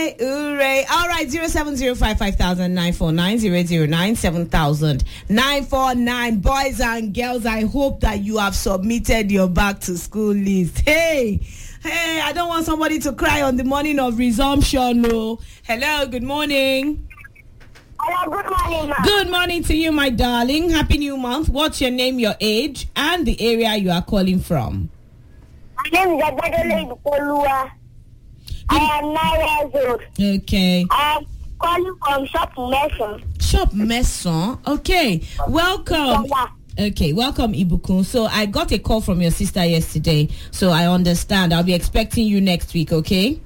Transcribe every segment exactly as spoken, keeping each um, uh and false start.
hooray, hooray. All right, zero seven zero five five thousand nine four nine, zero eight zero nine seven thousand nine four nine. Boys and girls, I hope that you have submitted your back to school list. Hey, hey, I don't want somebody to cry on the morning of resumption. No. Hello, good morning. Hello, good morning, ma'am. Good morning to you, my darling. Happy new month. What's your name, your age, and the area you are calling from? My name is Agbadole Ibukolua. I am nine years old. Okay. I am calling from Shop Mason. Shop Mason. Okay. Welcome. Okay, welcome, Ibukun. So I got a call from your sister yesterday, so I understand. I'll be expecting you next week, okay?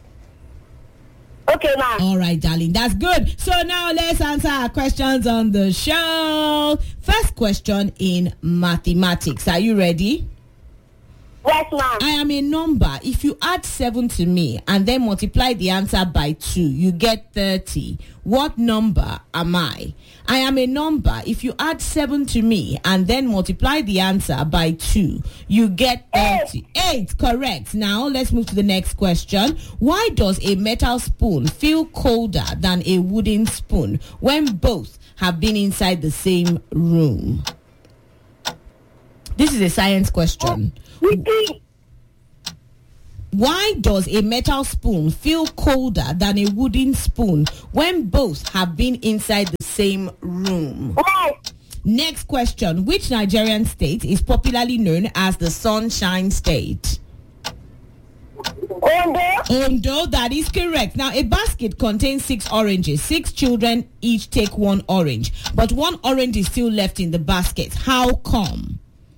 Okay, ma'am. All right, darling. That's good. So now let's answer our questions on the show. First question in mathematics. Are you ready? Yes, ma'am. I am a number. If you add seven to me and then multiply the answer by two, you get thirty. What number am I? I am a number. If you add seven to me and then multiply the answer by two, you get thirty. Eight, correct. Now let's move to the next question. Why does a metal spoon feel colder than a wooden spoon when both have been inside the same room? This is a science question. Why does a metal spoon feel colder than a wooden spoon when both have been inside the same room? Yes. Next question. Which Nigerian state is popularly known as the Sunshine State? Ondo. Ondo, that is correct. Now, a basket contains six oranges. Six children each take one orange, but one orange is still left in the basket. How come?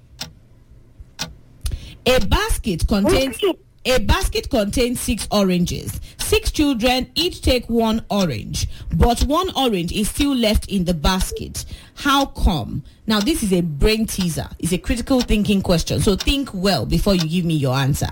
A basket contains a basket contains six oranges. Six children each take one orange, but one orange is still left in the basket. How come? Now, this is a brain teaser. It's a critical thinking question. So think well before you give me your answer.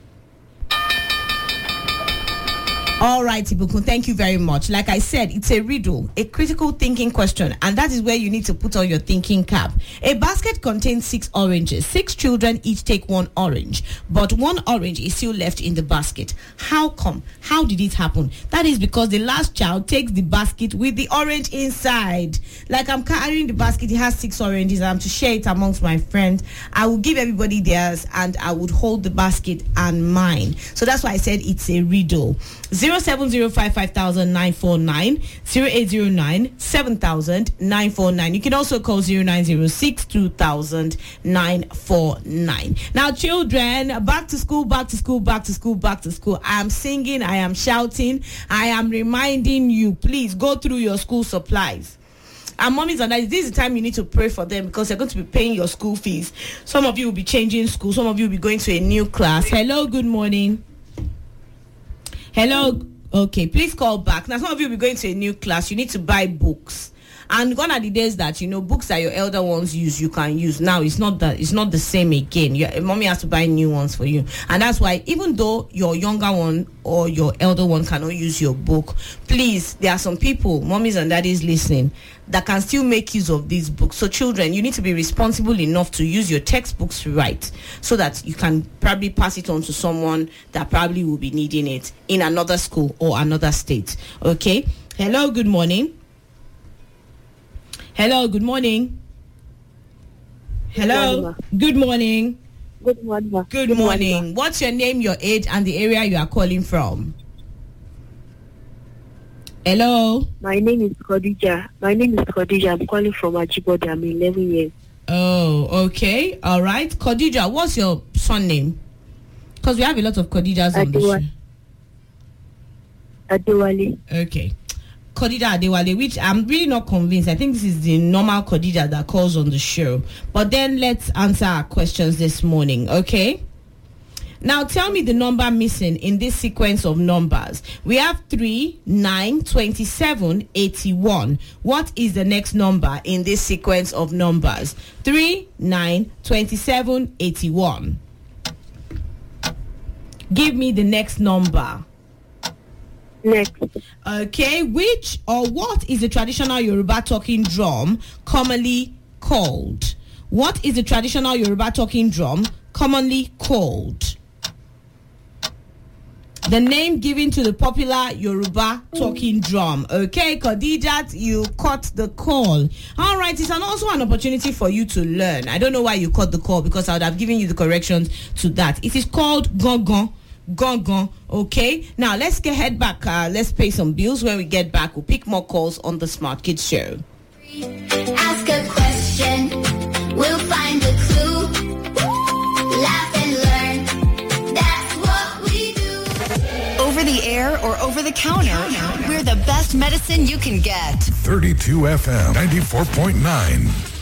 All right, Ibukun, thank you very much. Like I said, it's a riddle, a critical thinking question, and that is where you need to put on your thinking cap. A basket contains six oranges. Six children each take one orange, but one orange is still left in the basket. How come? How did it happen? That is because the last child takes the basket with the orange inside. Like I'm carrying the basket, it has six oranges, and I'm to share it amongst my friends. I will give everybody theirs, and I would hold the basket and mine. So that's why I said it's a riddle. Zero seven zero five five thousand nine four nine, zero eight zero nine seven thousand nine four nine. You can also call zero nine zero six two thousand nine four nine. Now, children, back to school, back to school, back to school, back to school. I am singing, I am shouting, I am reminding you, please go through your school supplies. And mommies and daddies, this is the time you need to pray for them because they're going to be paying your school fees. Some of you will be changing school, some of you will be going to a new class. Hello, good morning. Hello. Okay, please call back. Now, some of you will be going to a new class. You need to buy books. And gone are the days that, you know, books that your elder ones use, you can use. Now, it's not that, it's not the same again. Your mommy has to buy new ones for you. And that's why, even though your younger one or your elder one cannot use your book, please, there are some people, mommies and daddies listening, that can still make use of these books. So children, you need to be responsible enough to use your textbooks right so that you can probably pass it on to someone that probably will be needing it in another school or another state. Okay? Hello, good morning. Hello, good morning. Hello, good morning. Good morning. Good, Good morning. morning. What's your name, your age, and the area you are calling from? Hello. My name is Khadija. My name is Khadija. I'm calling from Ajibode. I'm eleven years. Oh, okay. All right. Khadija, what's your son name? Because we have a lot of Khadijas on the show. Adewale. Okay. Khadija Adewale, which I'm really not convinced. I think this is the normal Khadija that calls on the show. But then let's answer our questions this morning, okay? Now tell me the number missing in this sequence of numbers. We have three, nine, twenty-seven, eighty-one. What is the next number in this sequence of numbers? three, nine, twenty-seven, eighty-one. Give me the next number. Next. Okay, which or what is the traditional Yoruba talking drum commonly called? What is the traditional Yoruba talking drum commonly called? The name given to the popular Yoruba talking drum. Okay, Khadijat, you caught the call. All right, it's an also an opportunity for you to learn. I don't know why you caught the call because I would have given you the corrections to that. It is called gongon. Gongon. Okay, now let's get head back. Uh, let's pay some bills. When we get back, we'll pick more calls on the Smart Kids Show. Ask a question, we'll find a clue. Laugh and learn, that's what we do. Over the air or over the counter, we're the best medicine you can get. thirty-two F M, ninety-four point nine.